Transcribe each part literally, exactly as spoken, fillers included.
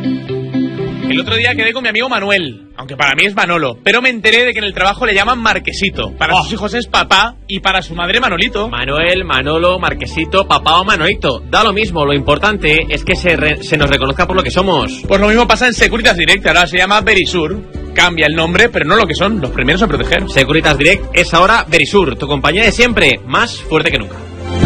El otro día quedé con mi amigo Manuel, aunque para mí es Manolo, pero me enteré de que en el trabajo le llaman Marquesito. Para oh. sus hijos es papá y para su madre Manolito. Manuel, Manolo, Marquesito, papá o Manolito. Da lo mismo, lo importante es que se, re- se nos reconozca por lo que somos. Pues lo mismo pasa en Securitas Direct, ahora se llama Verisur. Cambia el nombre, pero no lo que son, los primeros en proteger. Securitas Direct es ahora Verisur, tu compañía de siempre, más fuerte que nunca.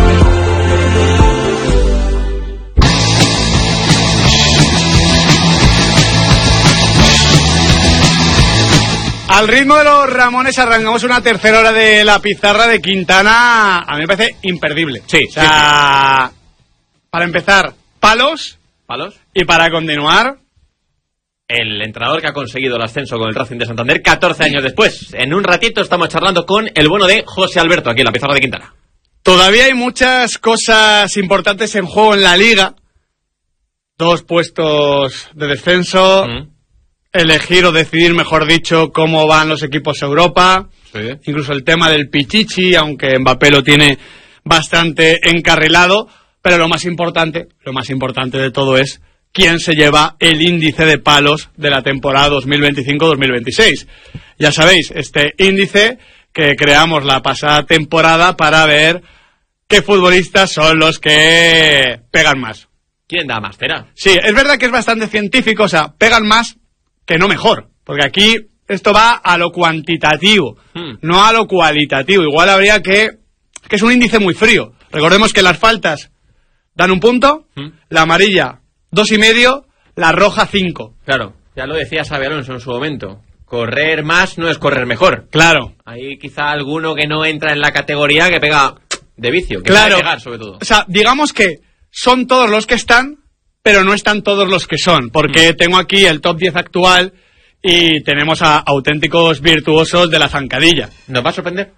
Al ritmo de los Ramones arrancamos una tercera hora de la pizarra de Quintana. A mí me parece imperdible. Sí, o sea, sí, sí. Para empezar, palos. ¿Palos? Y para continuar, el entrenador que ha conseguido el ascenso con el Racing de Santander catorce años después. En un ratito estamos charlando con el bueno de José Alberto, aquí en la pizarra de Quintana. Todavía hay muchas cosas importantes en juego en la Liga. Dos puestos de descenso. Mm. Elegir o decidir, mejor dicho, cómo van los equipos a Europa. Sí. Incluso el tema del Pichichi, aunque Mbappé lo tiene bastante encarrilado. Pero lo más importante, lo más importante de todo es quién se lleva el índice de palos de la temporada dos mil veinticinco dos mil veintiséis. Ya sabéis, este índice que creamos la pasada temporada para ver qué futbolistas son los que pegan más. ¿Quién da más cera? Sí, es verdad que es bastante científico, o sea, pegan más que no mejor, porque aquí esto va a lo cuantitativo, hmm. no a lo cualitativo. Igual habría que... que es un índice muy frío. Recordemos que las faltas dan un punto, hmm. la amarilla dos y medio, la roja cinco. Claro, ya lo decía Xabi Alonso en su momento. Correr más no es correr mejor. Claro. Hay quizá alguno que no entra en la categoría que pega de vicio, que claro. puede pegar sobre todo. O sea, digamos que son todos los que están, pero no están todos los que son, porque mm. tengo aquí el top diez actual y tenemos a auténticos virtuosos de la zancadilla. ¿Nos va a sorprender?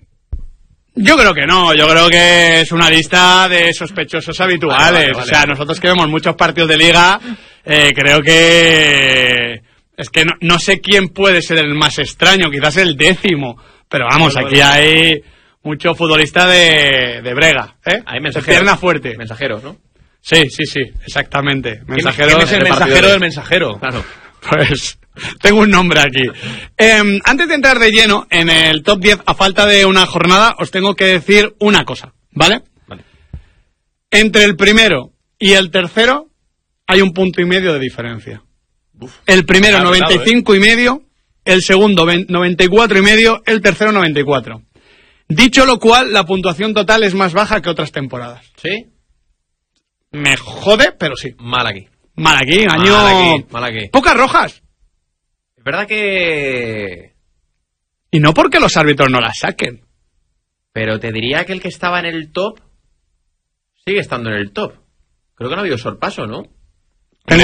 Yo creo que no, yo creo que es una lista de sospechosos habituales. Vale, vale, vale. O sea, nosotros que vemos muchos partidos de liga, eh, creo que... Es que no, no sé quién puede ser el más extraño, quizás el décimo, pero vamos, vale, aquí vale. hay mucho futbolista de, de brega, ¿eh? Hay mensajeros. Pierna fuerte. Mensajeros, ¿no? Sí, sí, sí, exactamente. Mensajeros. ¿Quién es el mensajero del mensajero? Claro. Pues tengo un nombre aquí. Eh, antes de entrar de lleno en el top diez, a falta de una jornada, os tengo que decir una cosa, ¿vale? Vale. Entre el primero y el tercero hay un punto y medio de diferencia. Uf, el primero noventa y cinco ¿eh? y medio, el segundo noventa y cuatro y medio, el tercero noventa y cuatro. Dicho lo cual, la puntuación total es más baja que otras temporadas. ¿Sí? Me jode, pero sí. Mal aquí. Mal aquí, año... Mal aquí, mal aquí. Pocas rojas. Es verdad que... Y no porque los árbitros no las saquen. Pero te diría que el que estaba en el top sigue estando en el top. Creo que no ha habido sorpaso, ¿no?